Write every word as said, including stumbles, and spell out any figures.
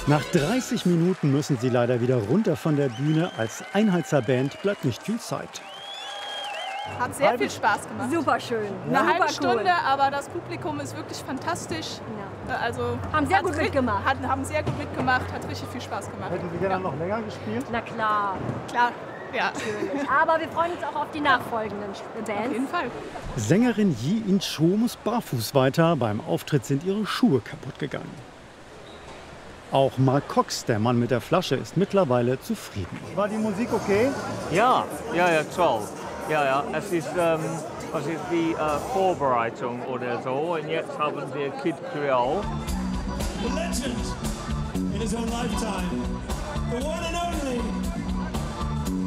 Nach dreißig Minuten müssen sie leider wieder runter von der Bühne. Als Einheizer Band bleibt nicht viel Zeit. Hat sehr viel Spaß gemacht. Super schön. Eine Super halbe cool. Stunde, aber das Publikum ist wirklich fantastisch. Ja. Also Haben sehr hat gut ri- mitgemacht. Hat, haben sehr gut mitgemacht, hat richtig viel Spaß gemacht. Hätten Sie gerne noch länger gespielt? Na klar. Klar, ja. Aber wir freuen uns auch auf die nachfolgenden Auf Bands. jeden Fall. Sängerin Yi In Cho muss barfuß weiter. Beim Auftritt sind ihre Schuhe kaputt gegangen. Auch Mark Cox, der Mann mit der Flasche, ist mittlerweile zufrieden. War die Musik okay? Ja, ja, ja, toll. Ja, ja, es ist, ähm, es ist die äh, Vorbereitung oder so. Und jetzt haben wir Kid Creole. The legend in his own lifetime, the one and